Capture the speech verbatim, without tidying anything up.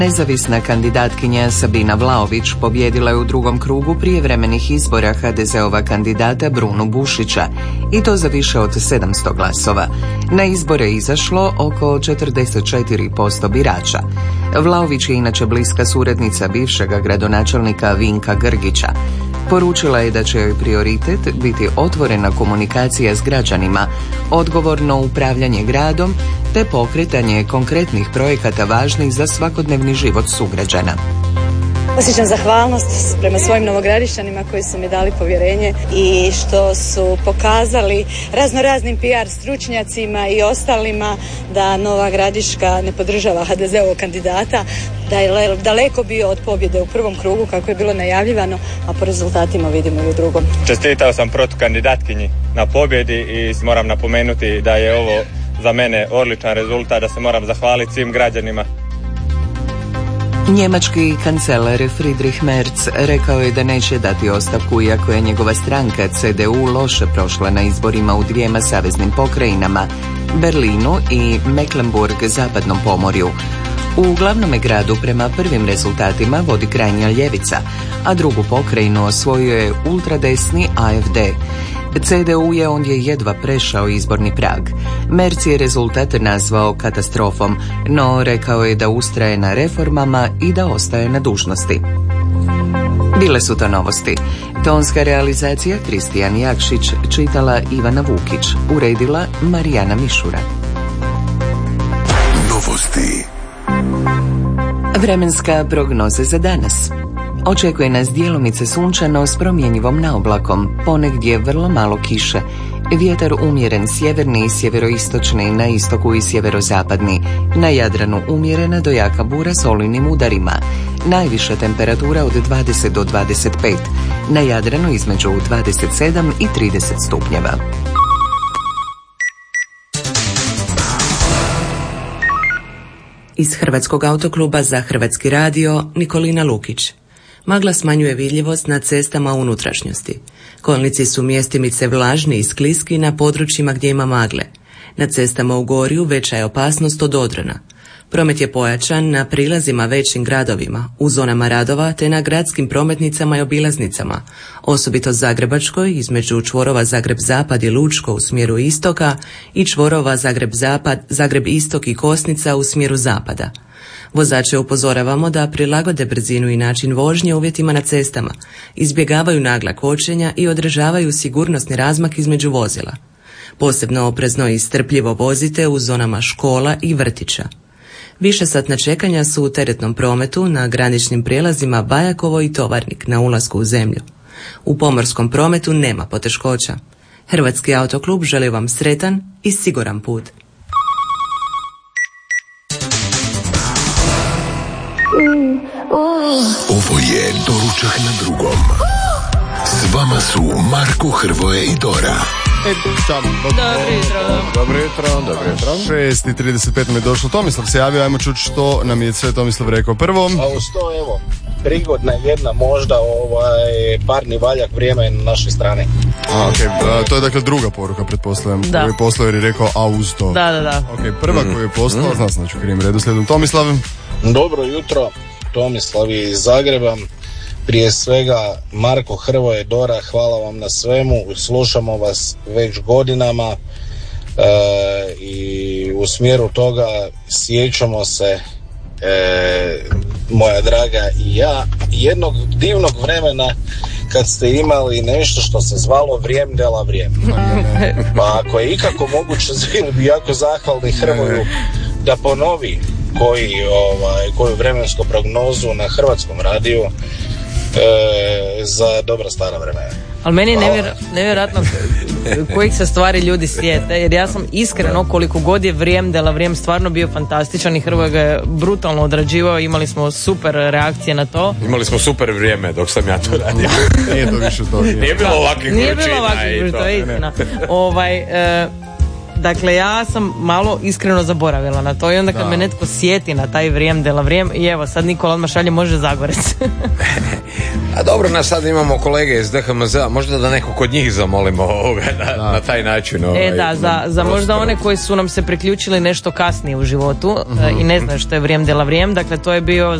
Nezavisna kandidatkinja Sabina Vlaović pobijedila je u drugom krugu prijevremenih izbora ha de zeova kandidata Brunu Bušića i to za više od sedamsto glasova. Na izbore je izašlo oko četrdeset četiri posto birača. Vlaović je inače bliska suradnica bivšega gradonačelnika Vinka Grgića. Poručila je da će joj prioritet biti otvorena komunikacija s građanima, odgovorno upravljanje gradom te pokretanje konkretnih projekata važnih za svakodnevni život sugrađana. Osjećam zahvalnost prema svojim novogradišćanima koji su mi dali povjerenje i što su pokazali raznoraznim P R stručnjacima i ostalima da Nova Gradiška ne podržava ha de zeovog kandidata, da je daleko bio od pobjede u prvom krugu kako je bilo najavljivano, a po rezultatima vidimo i u drugom. Čestitao sam protukandidatkinji na pobjedi i moram napomenuti da je ovo za mene odličan rezultat, da se moram zahvaliti svim građanima. Njemački kancelar Friedrich Merz rekao je da neće dati ostavku iako je njegova stranka ce de u loše prošla na izborima u dvijema saveznim pokrajinama, Berlinu i Mecklenburg-zapadnom pomorju. U glavnome gradu prema prvim rezultatima vodi krajnja ljevica, a drugu pokrajinu osvojio je ultradesni a ef de. ce de u je ondje jedva prešao izborni prag. Merz je rezultat nazvao katastrofom, no rekao je da ustraje na reformama i da ostaje na dužnosti. Bile su to novosti. Tonska realizacija Kristijan Jakšić, čitala Ivana Vukić, uredila Marijana Mišura. Novosti. Vremenska prognoza za danas. Očekuje nas djelomice sunčano s promjenjivom naoblakom, ponegdje vrlo malo kiše. Vjetar umjeren sjeverni i sjeveroistočni, na istoku i sjeverozapadni. Na Jadranu umjerena do jaka bura s olujnim udarima. Najviša temperatura od dvadeset do dvadeset pet. Na Jadranu između dvadeset sedam i trideset stupnjeva. Iz Hrvatskog autokluba za Hrvatski radio, Nikolina Lukić. Magla smanjuje vidljivost na cestama u unutrašnjosti. Kolnici su mjestimice vlažni i skliski na područjima gdje ima magle. Na cestama u Gorju veća je opasnost od odrona. Promet je pojačan na prilazima većim gradovima, u zonama radova te na gradskim prometnicama i obilaznicama, osobito Zagrebačkoj između čvorova Zagreb-Zapad i Lučko u smjeru istoka i čvorova Zagreb-Zapad, Zagreb-Istok i Kosnica u smjeru zapada. Vozače upozoravamo da prilagode brzinu i način vožnje uvjetima na cestama, izbjegavaju nagla kočenja i održavaju sigurnosni razmak između vozila. Posebno oprezno i strpljivo vozite u zonama škola i vrtića. Višesatna čekanja su u teretnom prometu na graničnim prijelazima Bajakovo i Tovarnik na ulasku u zemlju. U pomorskom prometu nema poteškoća. Hrvatski autoklub želi vam sretan i siguran put. Ovo je Doručak na drugom. S vama su Marko, Hrvoje i Dora. Dobro jutro. Dobro jutro, dobro jutro. šest i trideset pet mi je došlo. Tomislav se javio, ajmo čuti što nam je sve Tomislav rekao. Prvo... A uz to, evo, prigodna jedna možda ovaj, parni valjak, vrijeme je na našoj strani. A, ok, a, to je dakle druga poruka, pretpostavljam. Da. Koju je poslao jer je rekao, a uz to. Da, da, da. Ok, prva koju je poslao, mm. znam sam da ću krijem redu slijedom. Tomislav. Dobro jutro, Tomislav iz Zagreba. Prije svega, Marko, Hrvoje, Dora, hvala vam na svemu, slušamo vas već godinama e, i u smjeru toga sjećamo se, e, moja draga i ja, jednog divnog vremena kad ste imali nešto što se zvalo Vrijem dela vrijem. Pa ako je ikako moguće, bili bi jako zahvalni Hrvoju da ponovi koji, ovaj, koju vremensku prognozu na Hrvatskom radiju E, za dobra stara vremena. Ali meni je nevjer, nevjerojatno kojih se stvari ljudi sjete, jer ja sam iskreno, koliko god je Vrijem dela vrijem stvarno bio fantastičan i Hrvoje ga je brutalno odrađivao, imali smo super reakcije na to. Imali smo super vrijeme dok sam ja to radio. Nije to više to. Nije, nije bilo ovakvih Nije bilo ovakvih, to je istina. Ovaj... E, Dakle, ja sam malo iskreno zaboravila na to i onda kad da. me netko sjeti na taj Vrijem dela vrijem i evo, sad Nikola odmah šalje može Zagorec. A dobro, nas sad imamo kolege iz de ha em ze a, možda da neko kod njih zamolimo ovoga na, na taj način. Ovaj, e da, za, za možda one koji su nam se priključili nešto kasnije u životu uh-huh. i ne znaju što je Vrijem dela vrijem, dakle to je bio